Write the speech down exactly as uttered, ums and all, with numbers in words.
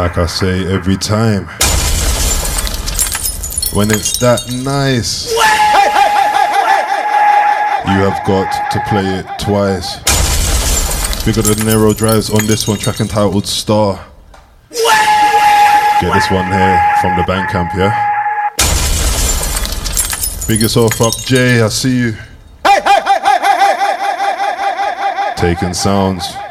Like I say every time, when it's that nice, you have got to play it twice. Bigger than Nero Drives on this one, track entitled Star. Get this one here from the Bandcamp, yeah? Big yourself up, Jay, I see you. Taking sounds.